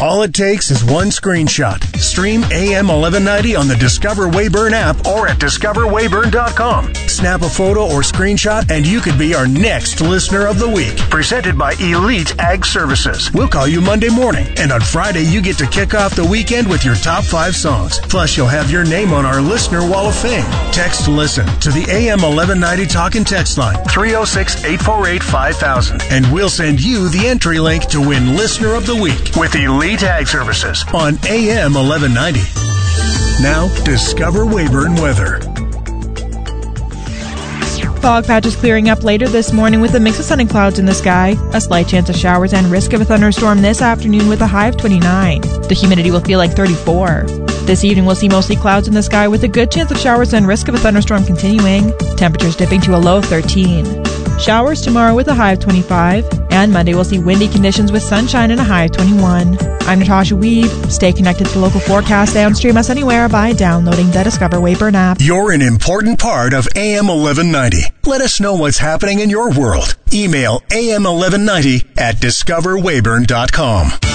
All it takes is one screenshot. Stream AM 1190 on the Discover Weyburn app or at discoverweyburn.com. Snap a photo or screenshot and you could be our next listener of the week. Presented by Elite Ag Services. We'll call you Monday morning, and on Friday you get to kick off the weekend with your top 5 songs. Plus, you'll have your name on our Listener Wall of Fame. Text LISTEN to the AM 1190 talk and text line 306-848-5000, and we'll send you the entry link to win Listener of the Week with Elite Ag Services on AM 1190. Now, Discover Weyburn weather. Fog patches clearing up later this morning with a mix of sun and clouds in the sky. A slight chance of showers and risk of a thunderstorm this afternoon with a high of 29. The humidity will feel like 34. This evening we'll see mostly clouds in the sky with a good chance of showers and risk of a thunderstorm continuing. Temperatures dipping to a low of 13. Showers tomorrow with a high of 25. And Monday we'll see windy conditions with sunshine and a high of 21. I'm Natasha Weave. Stay connected to the local forecast and stream us anywhere by downloading the Discover Weyburn app. You're an important part of AM 1190. Let us know what's happening in your world. Email AM1190 at discoverweyburn.com.